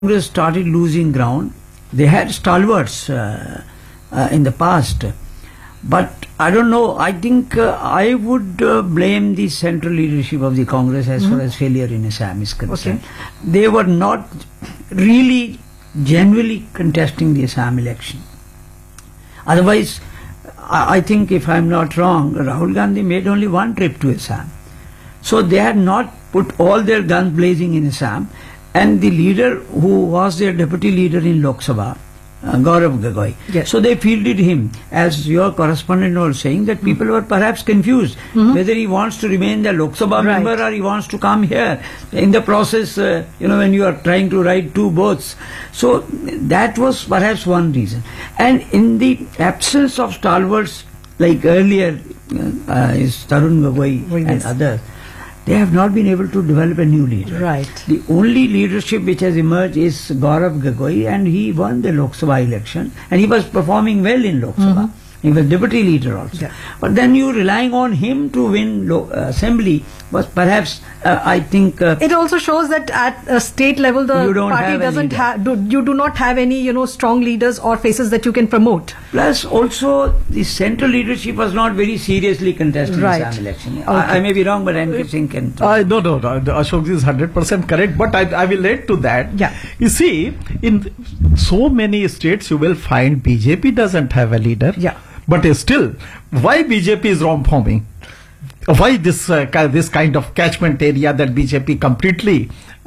Congress started losing ground. They had stalwarts in the past, but I don't know. I think I would blame the central leadership of the Congress as far as failure in Assam is concerned. Okay. They were not really genuinely contesting the Assam election. Otherwise, I think if I'm not wrong, Rahul Gandhi made only one trip to Assam. So they had not put all their guns blazing in Assam. And the leader who was their deputy leader in Lok Sabha, Gaurav Gogoi. Yes. So they fielded him, as your correspondent was saying, that people were perhaps confused whether he wants to remain the Lok Sabha member or he wants to come here. In the process, when you are trying to ride two boats. So that was perhaps one reason. And in the absence of stalwarts, like earlier is Tarun Gogoi and others, they have not been able to develop a new leader. Right. The only leadership which has emerged is Gaurav Gogoi, and he won the Lok Sabha election, and he was performing well in Lok Sabha. He was deputy leader also. Yeah. But then you relying on him to win assembly was perhaps, I think... it also shows that at a state level the party doesn't have, you do not have any, strong leaders or faces that you can promote. Plus also the central leadership was not very seriously contesting the Assam election. Okay. I may be wrong, but Ankit Singh can... No, Ashok is 100% correct, but I will add to that. Yeah. You see, in so many states you will find BJP doesn't have a leader. Yeah. But still, why BJP is reforming? Why this kind of catchment area that BJP completely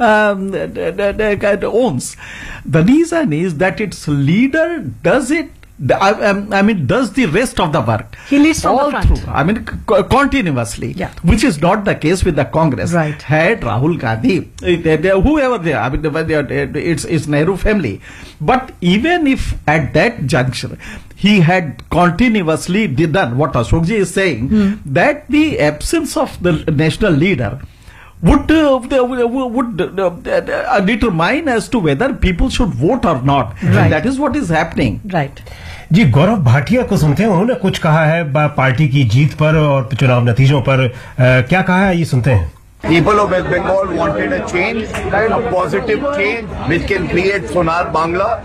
owns? The reason is that its leader does it. Does the rest of the work. He leads from the front. Continuously. Yeah. Which is not the case with the Congress. Right. Had Rahul Gandhi, whoever they are, it's Nehru family. But even if at that juncture, he had continuously done what Ashokji is saying, that the absence of the national leader would determine as to whether people should vote or not. Right. And that is what is happening. Right. जी गौरव भाटिया को सुनते हैं, उन्होंने कुछ कहा है party की जीत पर और चुनाव नतीजों पर, क्या कहा है ये सुनते हैं. People of West Bengal wanted a change, a positive change which can create Sonar Bangla,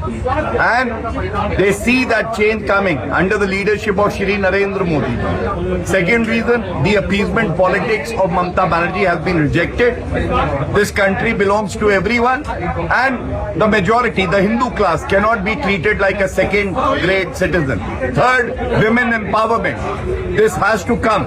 and they see that change coming under the leadership of Shri Narendra Modi. Second reason, the appeasement politics of Mamata Banerjee has been rejected. This country belongs to everyone, and the majority, the Hindu class, cannot be treated like a second-grade citizen. Third, women empowerment. This has to come,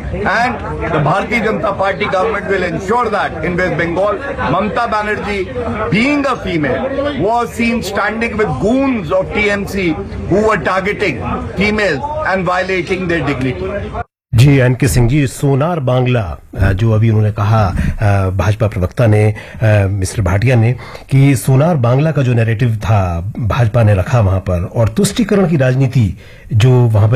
and the Bharatiya Janata Party government will ensure that in West Bengal, Mamata Banerjee, being a female, was seen standing with goons of TMC who were targeting females and violating their dignity. जी अनकित सिंह जी, सोनार बांग्ला जो अभी उन्होंने कहा भाजपा प्रवक्ता ने mister Bhatia ने कि सोनार बांग्ला का जो नैरेटिव था भाजपा ने रखा वहां पर, और तुष्टीकरण की राजनीति जो वहां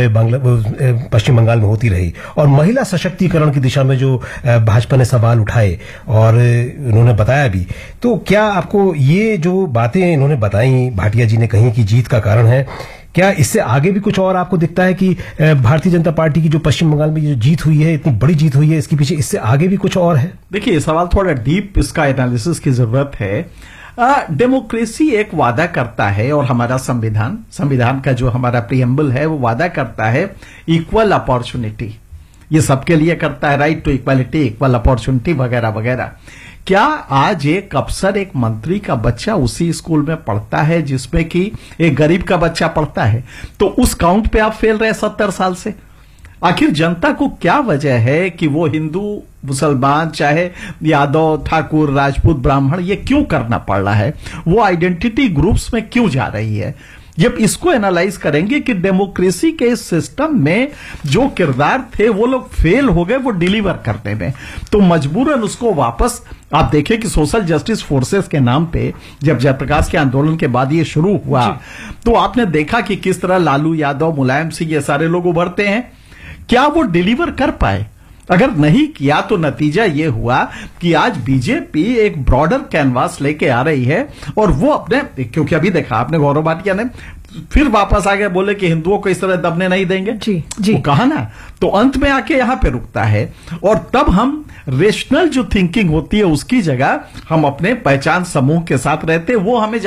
पे पश्चिम बंगाल में होती रही, और महिला सशक्तिकरण की दिशा में जो भाजपा ने सवाल उठाए और उन्होंने बताया भी. तो क्या आपको ये जो बातें इन्होंने बताई भाटिया जी ने कही कि जीत का कारण है, क्या इससे आगे भी कुछ और आपको दिखता है कि भारतीय जनता पार्टी की जो पश्चिम बंगाल में जो जीत हुई है, इतनी बड़ी जीत हुई है, इसके पीछे इससे आगे भी कुछ और है? देखिए, सवाल थोड़ा डीप इसका एनालिसिस की जरूरत है. डेमोक्रेसी एक वादा करता है, और हमारा संविधान का जो हमारा प्रीएम्बल है वो वादा करता है इक्वल अपॉर्चुनिटी. ये सबके लिए करता है, right to equality, equal opportunity वगैरह वगैरह. क्या आज एक अफसर, एक मंत्री का बच्चा उसी स्कूल में पढ़ता है जिसमें कि एक गरीब का बच्चा पढ़ता है? तो उस काउंट पे आप फेल रहे 70 साल से. आखिर जनता को क्या वजह है कि वो हिंदू, मुसलमान, चाहे यादव, ठाकुर, राजपूत, ब्राह्मण, ये क्यों करना पड़ रहा है? वो आइडेंटिटी ग्रुप्स में क्यों जा रही है? जब इसको एनालाइज करेंगे कि डेमोक्रेसी के इस सिस्टम में जो किरदार थे वो लोग फेल हो गए वो डिलीवर करने में, तो मजबूरन उसको वापस. आप देखें कि सोशल जस्टिस फोर्सेस के नाम पे जब जयप्रकाश के आंदोलन के बाद ये शुरू हुआ, तो आपने देखा कि किस तरह लालू यादव, मुलायम सिंह, ये सारे लोग उभरते हैं. क्या वो डिलीवर कर पाए? अगर नहीं किया तो नतीजा ये हुआ कि आज बीजेपी एक ब्रॉडर कैनवास लेके आ रही है और वो अपने, क्योंकि अभी देखा आपने गौरव भाटिया ने फिर वापस आ गए, बोले कि हिंदुओं को इस तरह दबने नहीं देंगे। जी वो कहा ना, तो अंत में आके यहां पे रुकता है। और तब हम रेशनल जो थिंकिंग होती है उसकी जगह हम अपने पहचान समूह के साथ रहते, वो हमें